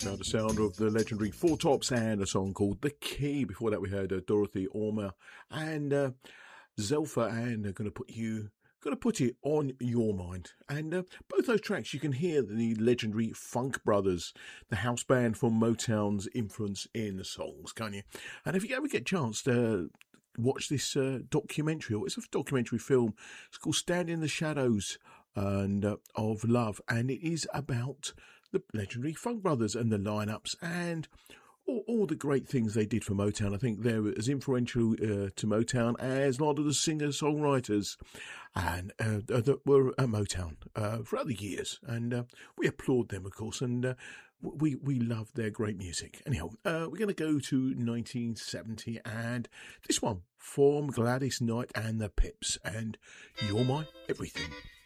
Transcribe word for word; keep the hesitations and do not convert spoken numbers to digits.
Now the sound of the legendary Four Tops and a song called The Key. Before that we heard uh, Dorothy Ormer and uh, Zelfa, and they're going to put you, going to put it on your mind. And uh, both those tracks you can hear the legendary Funk Brothers, the house band from Motown's influence in the songs, can't you? And if you ever get a chance to watch this uh, documentary, or it's a documentary film, it's called Stand in the Shadows and uh, of Love, and it is about the legendary Funk Brothers and the lineups and all, all the great things they did for Motown. I think they're as influential uh, to Motown as a lot of the singer-songwriters and uh, that were at Motown uh, throughout the years, and uh, we applaud them, of course, and uh, we we love their great music. Anyhow, uh, we're going to go to nineteen seventy, and this one from Gladys Knight and the Pips, and You're My Everything.